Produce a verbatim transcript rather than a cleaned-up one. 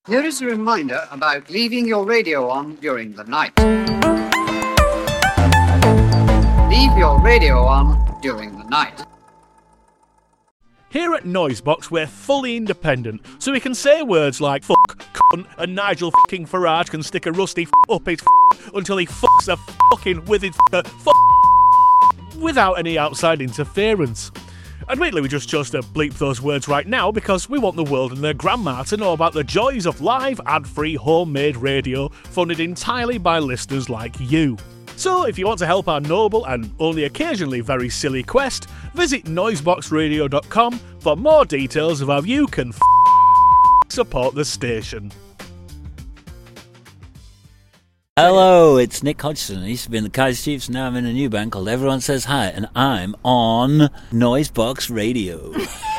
Here is a reminder about leaving your radio on during the night. Leave your radio on during the night. Here at Noisebox, we're fully independent, so we can say words like fuck, cunt, and Nigel fucking Farage can stick a rusty f- up his f- until he fucks a fucking withered f- f- without any outside interference. Admittedly, we just chose to bleep those words right now because we want the world and their grandma to know about the joys of live, ad-free, homemade radio funded entirely by listeners like you. So, if you want to help our noble and only occasionally very silly quest, visit noisebox radio dot com for more details of how you can f- support the station. Hello, it's Nick Hodgson. I used to be in the Kaiser Chiefs, now I'm in a new band called Everyone Says Hi, and I'm on Noisebox Radio.